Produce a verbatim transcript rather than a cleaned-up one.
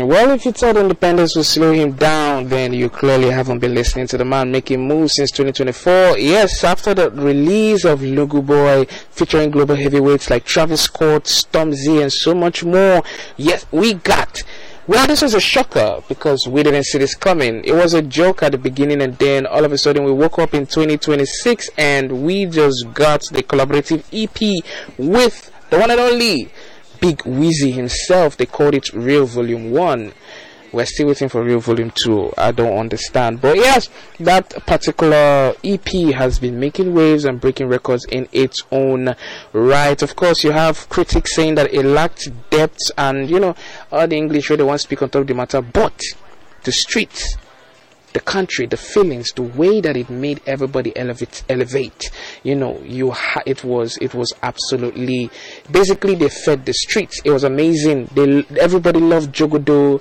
Well, if you thought independence would slow him down, then you clearly haven't been listening to the man making moves since twenty twenty-four. Yes, after the release of Lugu Boy, featuring global heavyweights like Travis Scott, Stormzy, and so much more, yes, we got... Well, this was a shocker because we didn't see this coming. It was a joke at the beginning, and then all of a sudden we woke up in twenty twenty-six and we just got the collaborative E P with the one and only Big Wheezy himself. They called it Real Volume one. We're still waiting for Real Volume two. I don't understand. But yes, that particular E P has been making waves and breaking records in its own right. Of course, you have critics saying that it lacked depth, and, you know, all the English really want to speak on top of the matter. But the streets, the country, the feelings, the way that it made everybody elevate, elevate. You know, you ha- it was it was absolutely, basically they fed the streets. It was amazing. They everybody loved Jogodo.